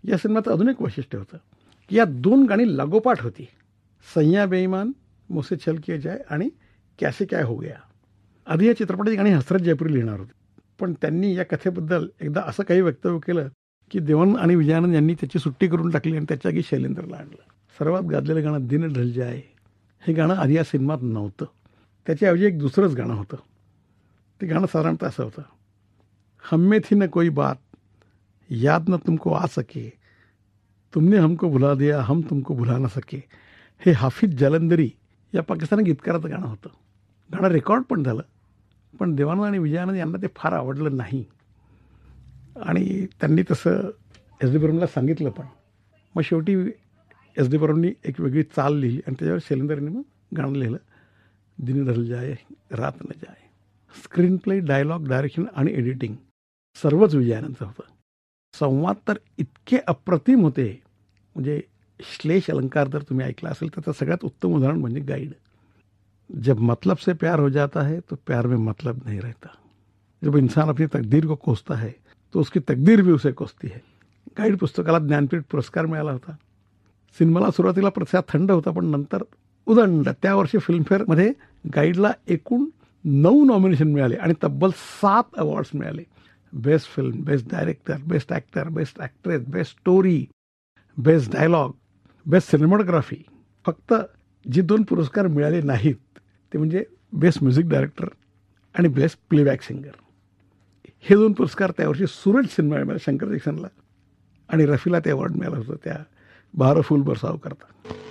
या सिनेमाचं अजून एक वैशिष्ट्य होतं की या 2 गाणी लागोपाठ होती. सैया बेईमान, मुझसे छल किया जाए आणि कैसे क्या हो गया. आधी या चित्रपटाची गाणी हसरत जयपुरी लिहिणार होती, पण त्यांनी या कथेबद्दल एकदा असं काही वक्तव्य केलं की देवानंद आणि विजयानंद यांनी त्याची सुट्टी करून टाकली आणि त्याच्या जागी शैलेंद्रला आणलं. सर्वात गाजलेलं गाणं दिन ढल जाए हे गाणं आधी या सिनेमात नव्हतं. त्याच्याऐवजी एक दुसरंच गाणं होतं. ते गाणं साधारणतः असं होतं, हम में थी न कोई बात, याद न तुमको आ सके, तुमने हमको भुला दिया, हम तुमको भुला न सके. हे हाफिज जालंधरी या पाकिस्तानी गीतकाराचं गाणं होतं. गाणं रेकॉर्ड पण झालं, पण देवानंद आणि विजयानंद यांना ते फार आवडलं नाही आणि त्यांनी तसं एस डी बर्मनला सांगितलं पण. मग शेवटी एस डी बर्मननी एक वेगळी चाल लिहिली आणि त्याच्यावर शैलेंद्रने मग गाणं लिहिलं, दिन ढल जाए रात न जाए. स्क्रीन प्ले, डायलॉग, डायरेक्शन आणि एडिटिंग सर्वच विजयानंदचं होतं. संवाद तर इतके अप्रतिम होते, म्हणजे श्लेष अलंकार जर तुम्ही ऐकला असेल तर त्याचं सगळ्यात उत्तम उदाहरण म्हणजे गाईड. जब मतलब से प्यार हो जाता है तो प्यार में मतलब नहीं रहता. जब इंसान अपनी तकदीर को कोसता है तो उसकी तकदीर भी उसे कोसती है. गाईड पुस्तकाला ज्ञानपीठ पुरस्कार मिळाला होता. सिनेमाला सुरुवातीला प्रतिसाद थंड होता, पण नंतर उदंड. त्या वर्षी फिल्मफेअरमध्ये गाईडला एकूण 9 नॉमिनेशन मिळाले आणि तब्बल 7 अवॉर्ड्स मिळाले. Best film, best director, best actor, best actress, best story, best dialogue, best cinematography. फक्त जी 2 पुरस्कार मिळाले नाहीत ते म्हणजे बेस्ट म्युझिक डायरेक्टर आणि बेस्ट प्लेबॅक सिंगर. हे 2 पुरस्कार त्यावर्षी सूरज सिनेमा मिळाला शंकर जॅक्सनला आणि रफीला ते अवॉर्ड मिळालं होतं त्या 12 फूल बरसाव करता.